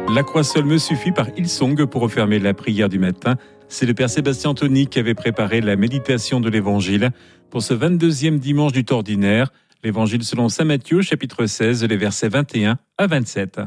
La croix seule me suffit par Hillsong pour refermer la prière du matin. C'est le Père Sébastien Tony qui avait préparé la méditation de l'Évangile pour ce 22e dimanche du temps ordinaire. L'Évangile selon saint Matthieu, chapitre 16, les versets 21 à 27.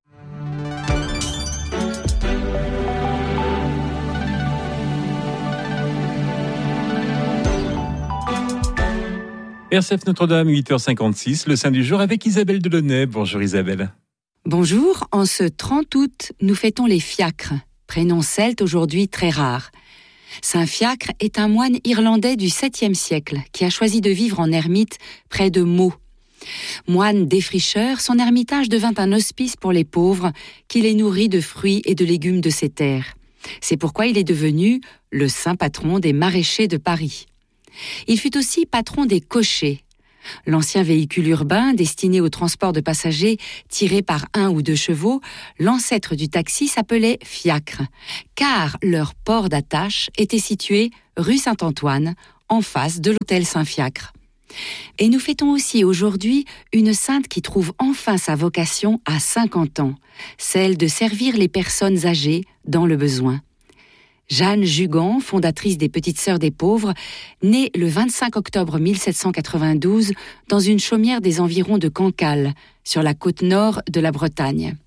RCF Notre-Dame, 8h56, le Saint du jour avec Isabelle Delaunay. Bonjour Isabelle. Bonjour, en ce 30 août, nous fêtons les fiacres, prénom celte aujourd'hui très rare. Saint Fiacre est un moine irlandais du 7e siècle qui a choisi de vivre en ermite près de Meaux. Moine défricheur, son ermitage devint un hospice pour les pauvres qui les nourrit de fruits et de légumes de ses terres. C'est pourquoi il est devenu le saint patron des maraîchers de Paris. Il fut aussi patron des cochers. L'ancien véhicule urbain destiné au transport de passagers tiré par 1 ou 2 chevaux, l'ancêtre du taxi s'appelait fiacre, car leur port d'attache était situé rue Saint-Antoine, en face de l'hôtel Saint-Fiacre. Et nous fêtons aussi aujourd'hui une sainte qui trouve enfin sa vocation à 50 ans, celle de servir les personnes âgées dans le besoin. Jeanne Jugan, fondatrice des Petites Sœurs des Pauvres, née le 25 octobre 1792 dans une chaumière des environs de Cancale, sur la côte nord de la Bretagne.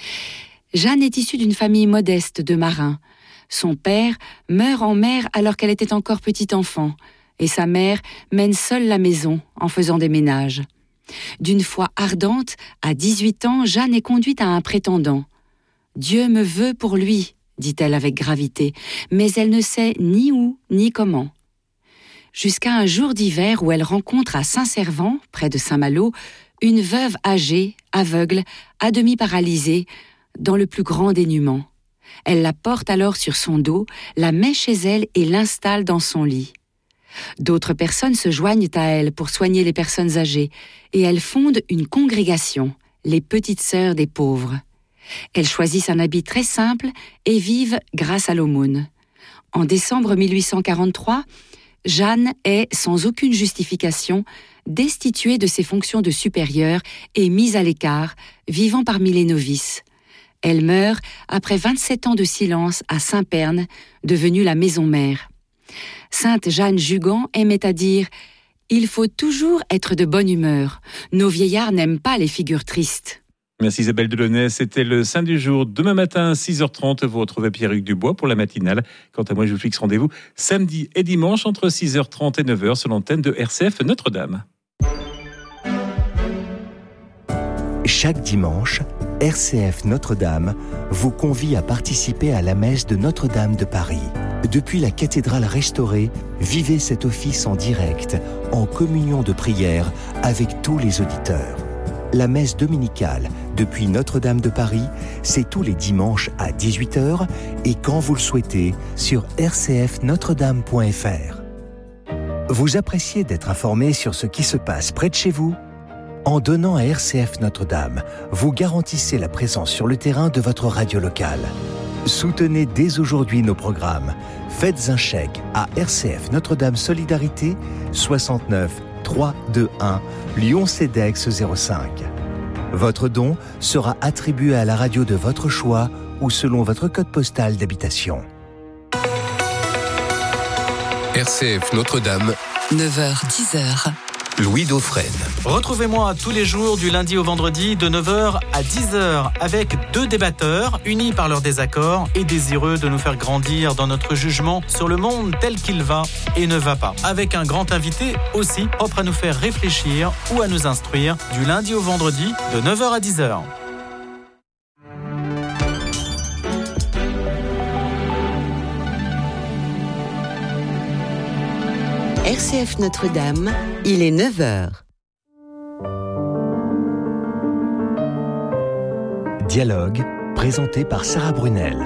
Jeanne est issue d'une famille modeste de marins. Son père meurt en mer alors qu'elle était encore petite enfant, et sa mère mène seule la maison en faisant des ménages. D'une foi ardente, à 18 ans, Jeanne est conduite à un prétendant. « Dieu me veut pour lui », dit-elle avec gravité, mais elle ne sait ni où ni comment. Jusqu'à un jour d'hiver où elle rencontre à Saint-Servant, près de Saint-Malo, une veuve âgée, aveugle, à demi paralysée, dans le plus grand dénuement. Elle la porte alors sur son dos, la met chez elle et l'installe dans son lit. D'autres personnes se joignent à elle pour soigner les personnes âgées, et elles fondent une congrégation, les Petites Sœurs des Pauvres. Elles choisissent un habit très simple et vivent grâce à l'aumône. En décembre 1843, Jeanne est, sans aucune justification, destituée de ses fonctions de supérieure et mise à l'écart, vivant parmi les novices. Elle meurt après 27 ans de silence à Saint-Pern, devenue la maison mère. Sainte Jeanne Jugan aimait à dire « Il faut toujours être de bonne humeur. Nos vieillards n'aiment pas les figures tristes. » Merci Isabelle Delaunay, c'était le Saint du jour. Demain matin, 6h30, vous retrouvez Pierre-Hugues Dubois pour la matinale. Quant à moi, je vous fixe rendez-vous samedi et dimanche entre 6h30 et 9h sur l'antenne de RCF Notre-Dame. Chaque dimanche, RCF Notre-Dame vous convie à participer à la messe de Notre-Dame de Paris. Depuis la cathédrale restaurée, vivez cet office en direct, en communion de prière avec tous les auditeurs. La messe dominicale depuis Notre-Dame de Paris, c'est tous les dimanches à 18h et quand vous le souhaitez sur rcfnotredame.fr. Vous appréciez d'être informé sur ce qui se passe près de chez vous ? En donnant à RCF Notre-Dame, vous garantissez la présence sur le terrain de votre radio locale. Soutenez dès aujourd'hui nos programmes. Faites un chèque à RCF Notre-Dame Solidarité 69 321 Lyon-Cedex 05. Votre don sera attribué à la radio de votre choix ou selon votre code postal d'habitation. RCF Notre-Dame, 9h-10h. Louis Dauphren. Retrouvez-moi tous les jours du lundi au vendredi de 9h à 10h avec 2 débatteurs unis par leurs désaccords et désireux de nous faire grandir dans notre jugement sur le monde tel qu'il va et ne va pas. Avec un grand invité aussi propre à nous faire réfléchir ou à nous instruire du lundi au vendredi de 9h à 10h. RCF Notre-Dame, il est 9h. Dialogue, présenté par Sarah Brunel.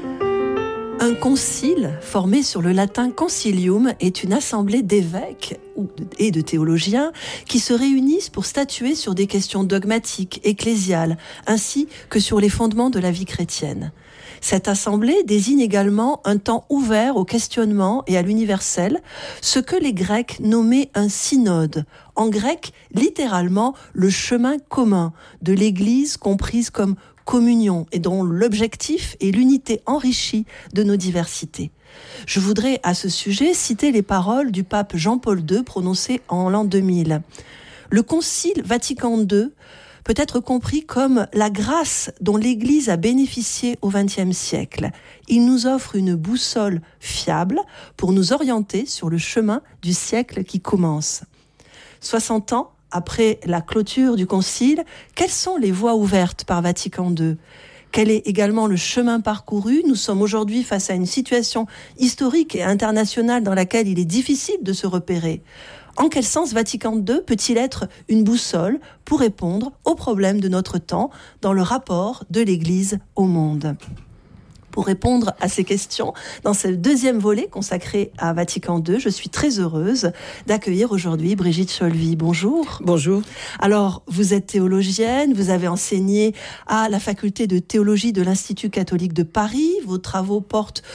Un concile, formé sur le latin concilium, est une assemblée d'évêques et de théologiens qui se réunissent pour statuer sur des questions dogmatiques, ecclésiales, ainsi que sur les fondements de la vie chrétienne. Cette assemblée désigne également un temps ouvert au questionnement et à l'universel, ce que les Grecs nommaient un synode. En grec, littéralement, le chemin commun de l'Église comprise comme communion et dont l'objectif est l'unité enrichie de nos diversités. Je voudrais à ce sujet citer les paroles du pape Jean-Paul II prononcées en l'an 2000. Le Concile Vatican II peut être compris comme la grâce dont l'Église a bénéficié au XXe siècle. Il nous offre une boussole fiable pour nous orienter sur le chemin du siècle qui commence. 60 ans après la clôture du Concile, quelles sont les voies ouvertes par Vatican II ? Quel est également le chemin parcouru ? Nous sommes aujourd'hui face à une situation historique et internationale dans laquelle il est difficile de se repérer. En quel sens Vatican II peut-il être une boussole pour répondre aux problèmes de notre temps dans le rapport de l'Église au monde ? Pour répondre à ces questions, dans ce deuxième volet consacré à Vatican II, je suis très heureuse d'accueillir aujourd'hui Brigitte Cholvy. Bonjour. Bonjour. Alors, vous êtes théologienne, vous avez enseigné à la faculté de théologie de l'Institut catholique de Paris. Vos travaux portent